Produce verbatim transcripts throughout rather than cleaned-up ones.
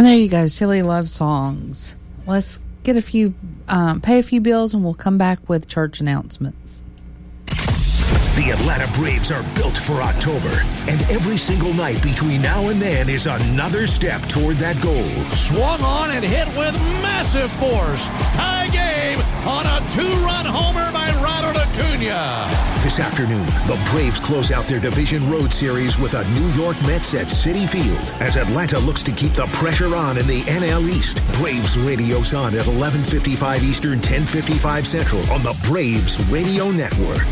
And there you go, Silly Love Songs. Let's get a few, um, pay a few bills, and we'll come back with church announcements. The Atlanta Braves are built for October, and every single night between now and then is another step toward that goal. Swung on and hit with massive force. Tie game on a two-run homer by Ronald Acuna. This afternoon, the Braves close out their Division Road Series with a New York Mets at Citi Field as Atlanta looks to keep the pressure on in the N L East. Braves Radio's on at eleven fifty-five Eastern, ten fifty-five Central on the Braves Radio Network.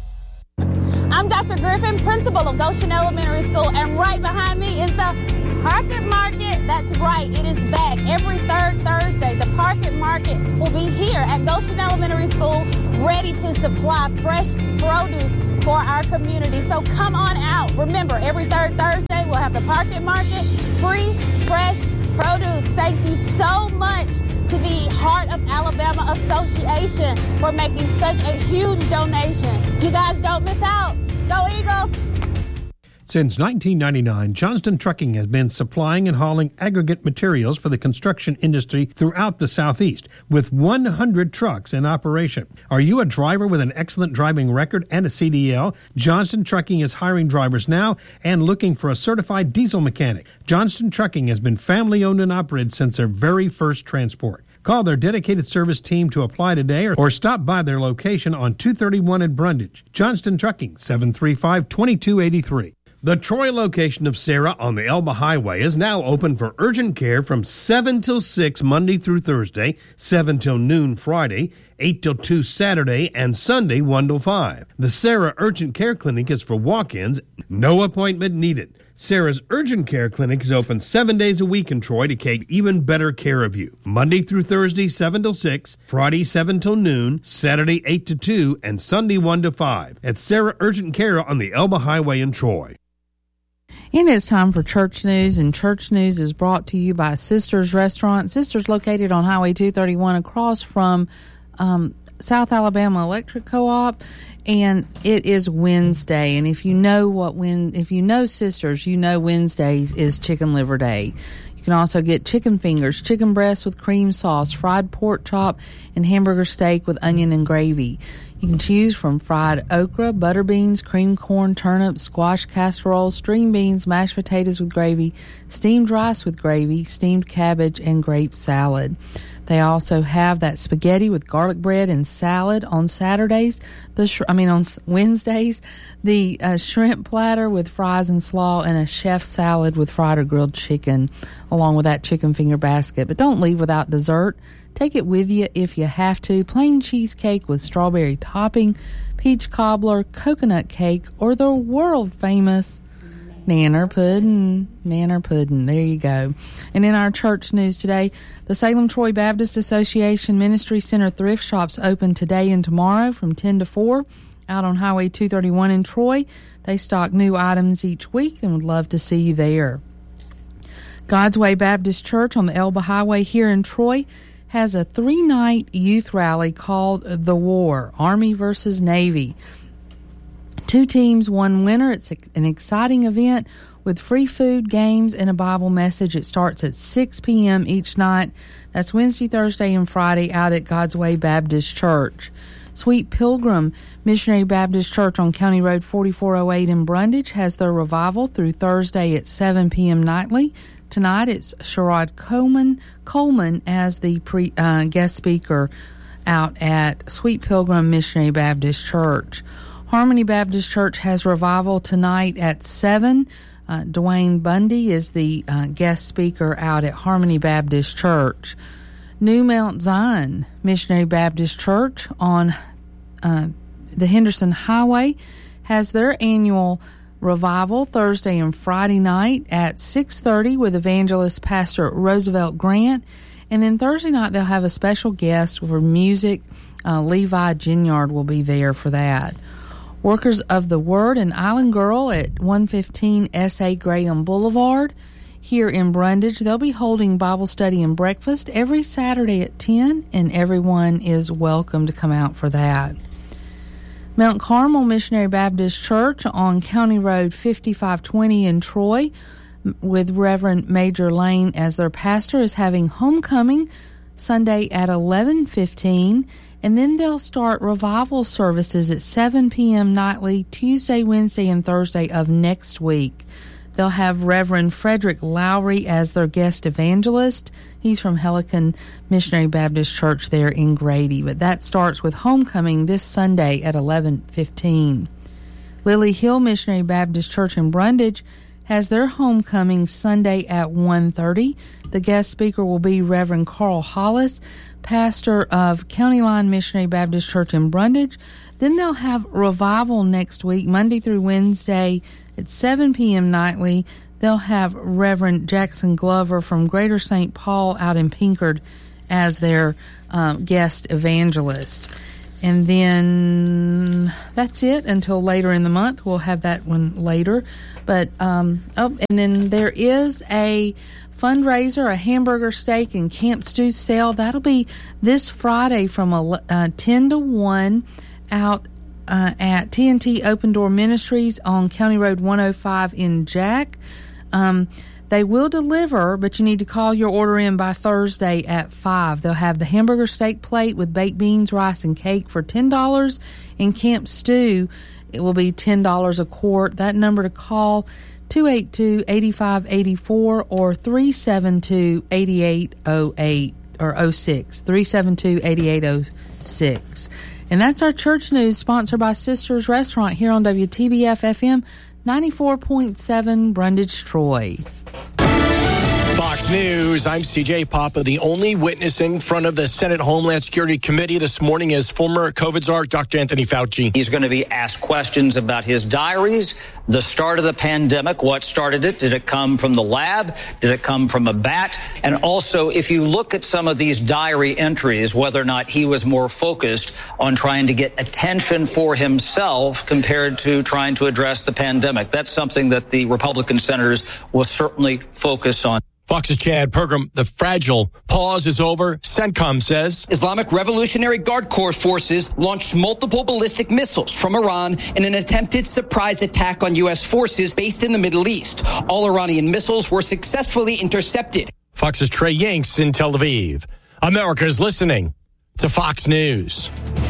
I'm Doctor Griffin, principal of Goshen Elementary School, and right behind me is the Pocket Market. That's right, it is back every third Thursday. The Pocket Market will be here at Goshen Elementary School, ready to supply fresh produce for our community. So come on out. Remember, every third Thursday we'll have the Pocket Market, free, fresh produce. Thank you so much to the Heart of Alabama Association for making such a huge donation. You guys don't miss out. Go Eagles! Since nineteen ninety-nine, Johnston Trucking has been supplying and hauling aggregate materials for the construction industry throughout the Southeast, with one hundred trucks in operation. Are you a driver with an excellent driving record and a C D L? Johnston Trucking is hiring drivers now and looking for a certified diesel mechanic. Johnston Trucking has been family-owned and operated since their very first transport. Call their dedicated service team to apply today or, or stop by their location on two thirty-one in Brundage. Johnston Trucking, seven three five, two two eight three. The Troy location of Sarah on the Elba Highway is now open for urgent care from seven till six Monday through Thursday, seven till noon Friday, eight till two Saturday, and Sunday one till five. The Sarah Urgent Care Clinic is for walk-ins, no appointment needed. Sarah's Urgent Care Clinic is open seven days a week in Troy to take even better care of you. Monday through Thursday, seven till six, Friday, seven till noon, Saturday, eight to two, and Sunday, one to five. At Sarah Urgent Care on the Elba Highway in Troy. And it's time for Church News, and Church News is brought to you by Sisters Restaurant. Sisters located on Highway two thirty-one across from um, South Alabama Electric Co-op, and it is Wednesday. And if you know what when if you know Sisters, you know Wednesdays is Chicken Liver Day. You can also get chicken fingers, chicken breasts with cream sauce, fried pork chop, and hamburger steak with onion and gravy. You can choose from fried okra, butter beans, cream corn, turnips, squash casserole, string beans, mashed potatoes with gravy, steamed rice with gravy, steamed cabbage, and grape salad. They also have that spaghetti with garlic bread and salad on Saturdays. The sh- I mean on Wednesdays, the uh, shrimp platter with fries and slaw, and a chef salad with fried or grilled chicken, along with that chicken finger basket. But don't leave without dessert. Take it with you if you have to. Plain cheesecake with strawberry topping, peach cobbler, coconut cake, or the world-famous Nanner Pudding. Nanner Pudding. There you go. And in our church news today, the Salem-Troy Baptist Association Ministry Center thrift shops open today and tomorrow from ten to four out on Highway two thirty-one in Troy. They stock new items each week and would love to see you there. God's Way Baptist Church on the Elba Highway here in Troy has a three-night youth rally called The War, Army versus Navy. Two teams, one winner. It's an exciting event with free food, games, and a Bible message. It starts at six p.m. each night. That's Wednesday, Thursday, and Friday out at God's Way Baptist Church. Sweet Pilgrim Missionary Baptist Church on County Road forty-four oh eight in Brundage has their revival through Thursday at seven p.m. nightly. Tonight it's Sherrod Coleman, Coleman as the pre, uh, guest speaker out at Sweet Pilgrim Missionary Baptist Church. Harmony Baptist Church has revival tonight at seven. Uh, Dwayne Bundy is the uh, guest speaker out at Harmony Baptist Church. New Mount Zion Missionary Baptist Church on uh, the Henderson Highway has their annual revival Thursday and Friday night at six thirty with evangelist Pastor Roosevelt Grant. And then Thursday night they'll have a special guest for music. Uh, Levi Ginyard will be there for that. Workers of the Word and Island Girl at one fifteen S A Graham Boulevard here in Brundage. They'll be holding Bible study and breakfast every Saturday at ten, and everyone is welcome to come out for that. Mount Carmel Missionary Baptist Church on County Road fifty-five twenty in Troy. with Reverend Major Lane as their pastor, is having homecoming Sunday at eleven fifteen, and then they'll start revival services at seven p.m. nightly, Tuesday, Wednesday, and Thursday of next week. They'll have Reverend Frederick Lowry as their guest evangelist. He's from Helicon Missionary Baptist Church there in Grady. But that starts with homecoming this Sunday at eleven fifteen. Lily Hill Missionary Baptist Church in Brundage has their homecoming Sunday at one thirty. The guest speaker will be Reverend Carl Hollis, pastor of County Line Missionary Baptist Church in Brundage. Then they'll have revival next week, Monday through Wednesday at seven p.m. nightly. They'll have Reverend Jackson Glover from Greater Saint Paul out in Pinkard as their um, guest evangelist. And then that's it until later in the month. We'll have that one later. But, um, oh, and then there is a fundraiser, a hamburger, steak, and camp stew sale. That'll be this Friday from uh, ten to one out uh, at T N T Open Door Ministries on County Road one oh five in Jack. Um, they will deliver, but you need to call your order in by Thursday at five. They'll have the hamburger steak plate with baked beans, rice, and cake for ten dollars. And camp stew, it will be ten dollars a quart. That number to call, two eight two, eight five eight four or three seven two, eight eight zero eight or oh six, three seven two, eight eight zero six. And that's our church news, sponsored by Sisters Restaurant here on W T B F F M ninety-four point seven, Brundage, Troy. Fox News, I'm C J Papa. The only witness in front of the Senate Homeland Security Committee this morning is former COVID czar Doctor Anthony Fauci. He's going to be asked questions about his diaries, the start of the pandemic, what started it, did it come from the lab, did it come from a bat, and also if you look at some of these diary entries, whether or not he was more focused on trying to get attention for himself compared to trying to address the pandemic. That's something that the Republican senators will certainly focus on. Fox's Chad Pergram, the fragile pause is over. CENTCOM says Islamic Revolutionary Guard Corps forces launched multiple ballistic missiles from Iran in an attempted surprise attack on U S forces based in the Middle East. All Iranian missiles were successfully intercepted. Fox's Trey Yanks in Tel Aviv. America's listening to Fox News.